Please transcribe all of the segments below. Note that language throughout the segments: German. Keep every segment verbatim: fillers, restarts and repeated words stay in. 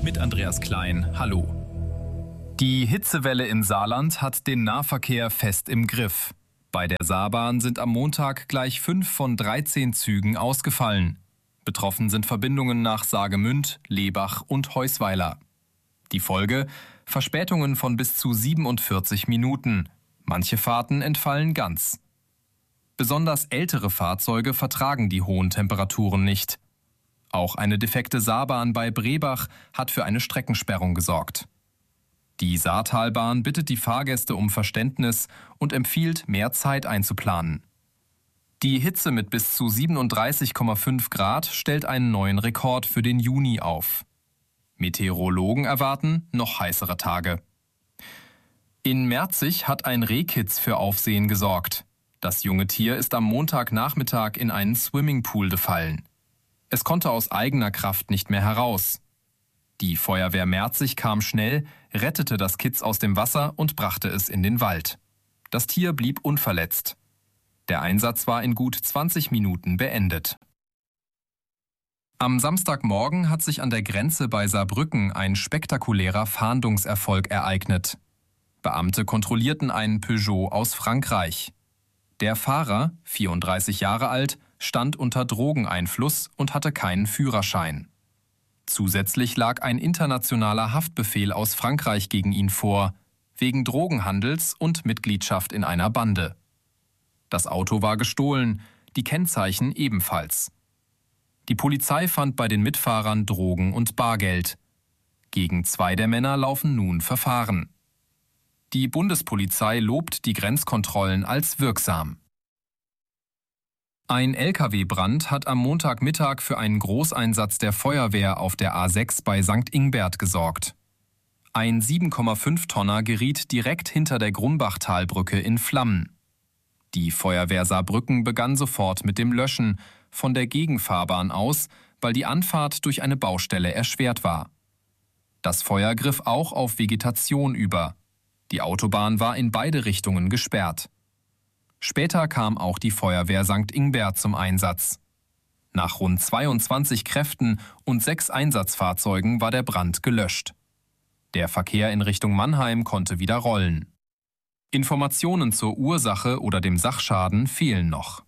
mit Andreas Klein. Hallo. Die Hitzewelle im Saarland hat den Nahverkehr fest im Griff. Bei der Saarbahn sind am Montag gleich fünf von dreizehn Zügen ausgefallen. Betroffen sind Verbindungen nach Saargemünd, Lebach und Heusweiler. Die Folge? Verspätungen von bis zu siebenundvierzig Minuten. Manche Fahrten entfallen ganz. Besonders ältere Fahrzeuge vertragen die hohen Temperaturen nicht. Auch eine defekte Saarbahn bei Brebach hat für eine Streckensperrung gesorgt. Die Saartalbahn bittet die Fahrgäste um Verständnis und empfiehlt, mehr Zeit einzuplanen. Die Hitze mit bis zu siebenunddreißig Komma fünf Grad stellt einen neuen Rekord für den Juni auf. Meteorologen erwarten noch heißere Tage. In Merzig hat ein Rehkitz für Aufsehen gesorgt. Das junge Tier ist am Montagnachmittag in einen Swimmingpool gefallen. Es konnte aus eigener Kraft nicht mehr heraus. Die Feuerwehr Merzig kam schnell, rettete das Kitz aus dem Wasser und brachte es in den Wald. Das Tier blieb unverletzt. Der Einsatz war in gut zwanzig Minuten beendet. Am Samstagmorgen hat sich an der Grenze bei Saarbrücken ein spektakulärer Fahndungserfolg ereignet. Beamte kontrollierten einen Peugeot aus Frankreich. Der Fahrer, vierunddreißig Jahre alt, stand unter Drogeneinfluss und hatte keinen Führerschein. Zusätzlich lag ein internationaler Haftbefehl aus Frankreich gegen ihn vor, wegen Drogenhandels und Mitgliedschaft in einer Bande. Das Auto war gestohlen, die Kennzeichen ebenfalls. Die Polizei fand bei den Mitfahrern Drogen und Bargeld. Gegen zwei der Männer laufen nun Verfahren. Die Bundespolizei lobt die Grenzkontrollen als wirksam. Ein L K W-Brand hat am Montagmittag für einen Großeinsatz der Feuerwehr auf der A sechs bei Sankt Ingbert gesorgt. Ein sieben Komma fünf Tonner geriet direkt hinter der Grumbachtalbrücke in Flammen. Die Feuerwehr Saarbrücken begann sofort mit dem Löschen, von der Gegenfahrbahn aus, weil die Anfahrt durch eine Baustelle erschwert war. Das Feuer griff auch auf Vegetation über. Die Autobahn war in beide Richtungen gesperrt. Später kam auch die Feuerwehr Sankt Ingbert zum Einsatz. Nach rund zweiundzwanzig Kräften und sechs Einsatzfahrzeugen war der Brand gelöscht. Der Verkehr in Richtung Mannheim konnte wieder rollen. Informationen zur Ursache oder dem Sachschaden fehlen noch.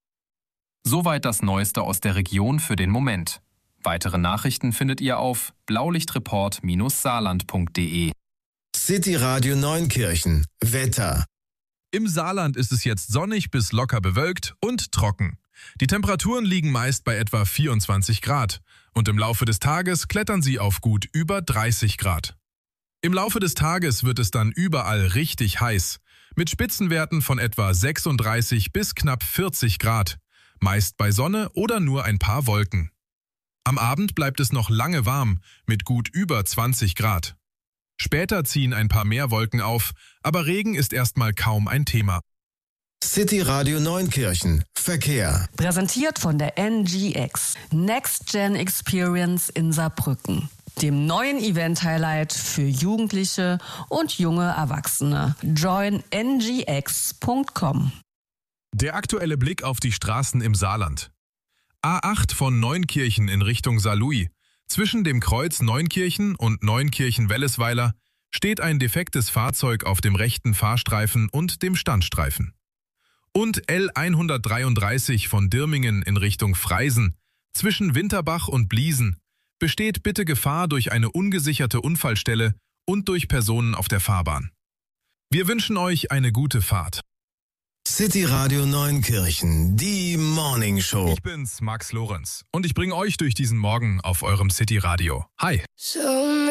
Soweit das Neueste aus der Region für den Moment. Weitere Nachrichten findet ihr auf blaulichtreport Bindestrich saarland Punkt de. City Radio Neunkirchen. Wetter. Im Saarland ist es jetzt sonnig bis locker bewölkt und trocken. Die Temperaturen liegen meist bei etwa vierundzwanzig Grad und im Laufe des Tages klettern sie auf gut über dreißig Grad. Im Laufe des Tages wird es dann überall richtig heiß, mit Spitzenwerten von etwa sechsunddreißig bis knapp vierzig Grad, meist bei Sonne oder nur ein paar Wolken. Am Abend bleibt es noch lange warm, mit gut über zwanzig Grad. Später ziehen ein paar mehr Wolken auf, aber Regen ist erstmal kaum ein Thema. City Radio Neunkirchen. Verkehr. Präsentiert von der N G X. Next Gen Experience in Saarbrücken. Dem neuen Event-Highlight für Jugendliche und junge Erwachsene. join n g x punkt com. Der aktuelle Blick auf die Straßen im Saarland. A acht von Neunkirchen in Richtung Saarlouis. Zwischen dem Kreuz Neunkirchen und Neunkirchen-Wellesweiler steht ein defektes Fahrzeug auf dem rechten Fahrstreifen und dem Standstreifen. Und L hundertdreiunddreißig von Dirmingen in Richtung Freisen, zwischen Winterbach und Bliesen, besteht bitte Gefahr durch eine ungesicherte Unfallstelle und durch Personen auf der Fahrbahn. Wir wünschen euch eine gute Fahrt. City Radio Neunkirchen, die Morning Show. Ich bin's, Max Lorenz, und ich bringe euch durch diesen Morgen auf eurem City Radio. Hi! So